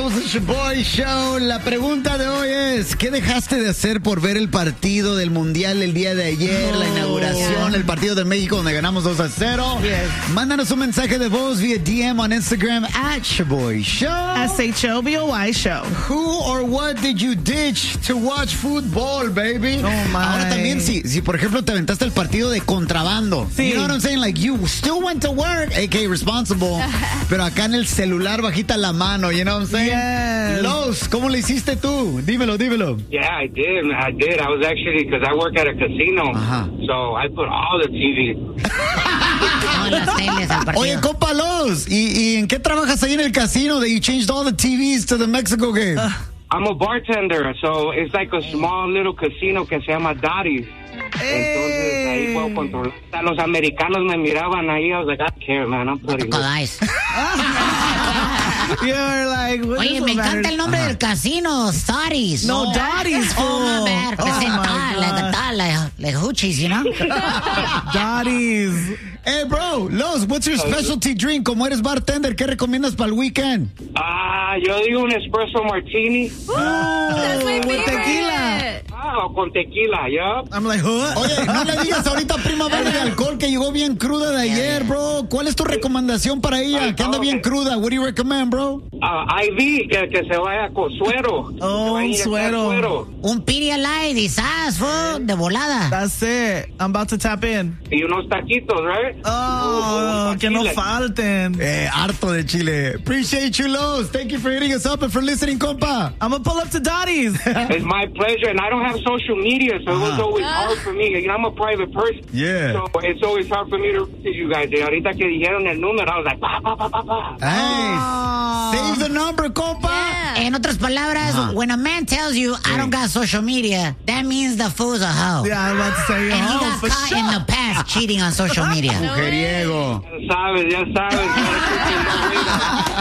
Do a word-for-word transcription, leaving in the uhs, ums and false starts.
Somos el Show Show. La pregunta de hoy es, ¿qué dejaste de hacer por ver el partido del Mundial el día de ayer? Oh, la inauguración, yeah. el partido de México donde ganamos dos a cero. Yes. Mándanos un mensaje de voz vía D M on Instagram at Show Show. S H O B O Y Show. Who or what did you ditch to watch football, baby? Oh, my. Ahora también, si, si por ejemplo te aventaste el partido de contrabando. Sí. You know what I'm saying? Like, you still went to work, a k a responsible, pero acá en el celular bajita la mano, you know what I'm saying? Yes. Los, ¿cómo le hiciste tú? Dímelo, dímelo. Yeah, I did. I did. I was actually, because I work at a casino, uh-huh. so I put all the T Vs. Oye, compa Los, ¿y, ¿y en qué trabajas ahí en el casino that you changed all the T Vs to the Mexico game? Uh. I'm a bartender, so it's like a small little casino que se llama Dottie's. Entonces ahí puedo controlar. Los americanos me miraban ahí, I was like, I don't care, man, I'm putting it. You're like, oye, me encanta el nombre uh-huh. del casino, Dottie's. No, oh. Dottie's, fool. Oh, my bad. Oh, my like, tal, like, like hoochies, you know? Dottie's. Hey, bro, Los, what's your specialty drink? Como eres bartender, ¿qué recomiendas para el weekend? Ah, uh, yo digo un espresso martini. Oh, that's my favorite. Tequila. Ah, con tequila, yeah. I'm like, huh? Oye, no le digas ahorita prima vale de alcohol que llegó bien cruda de ayer, bro. ¿Cuál es tu recomendación para ella? Que anda bien cruda. What do you recommend, bro? Uh, I V, que, que se vaya con suero. Oh, un suero. suero. Un Pedialyte y sas, fool, de volada. That's it. I'm about to tap in. Y unos taquitos, right? Oh, uh, que no falten. Eh, harto de chile. Appreciate you, Los. Thank you for hitting us up and for listening, compa. I'm gonna pull up to Dottie's. It's my pleasure, and I don't have social media, so uh-huh. it was always uh. hard for me. You know, I'm a private person. Yeah. So it's always hard for me to reach you guys. Y ahorita que dijeron el número, I was like, pa, pa, pa, pa, pa. Hey, oh. Save the number, compa. Yeah. En otras palabras, uh-huh. when a man tells you, I don't got social media, that means the fool's a hoe. Yeah, I'm about to say, and oh, he got for caught sure. in the past cheating on social media. Mujeriego. Ya sabes, ya sabes.